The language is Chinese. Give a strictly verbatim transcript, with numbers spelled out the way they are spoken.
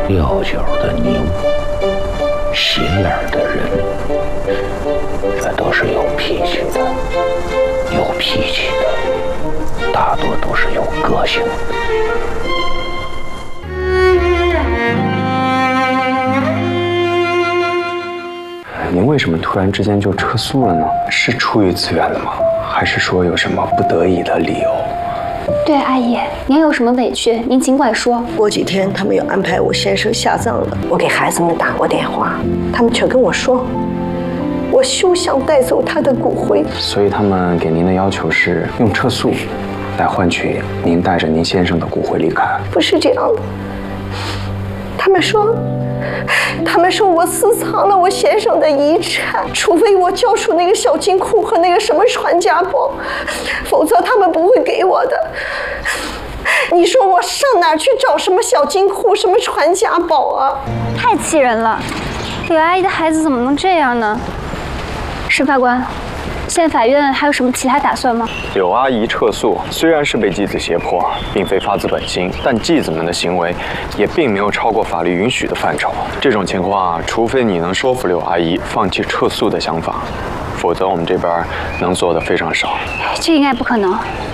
料酒的你我，斜眼的人，这都是有脾气的。有脾气的，大多都是有个性的。 您为什么突然之间就撤诉了呢？是出于自愿的吗？还是说有什么不得已的理由？ 对，阿姨，您有什么委屈，您尽管说。 过几天他们要安排我先生下葬了，我给孩子们打过电话，他们却跟我说，我休想带走他的骨灰。 所以他们给您的要求是用撤诉来换取您带着您先生的骨灰离开？ 不是这样的，他们说。他们说我私藏了我先生的遗产，除非我交出那个小金库和那个什么传家宝，否则他们不会给我的。你说我上哪儿去找什么小金库、什么传家宝啊？ 太气人了！柳阿姨的孩子怎么能这样呢？审法官，现在法院还有什么其他打算吗？ 柳阿姨撤诉虽然是被继子胁迫，并非发自本心，但继子们的行为也并没有超过法律允许的范畴。这种情况啊，除非你能说服柳阿姨放弃撤诉的想法，否则我们这边能做的非常少。 这应该不可能。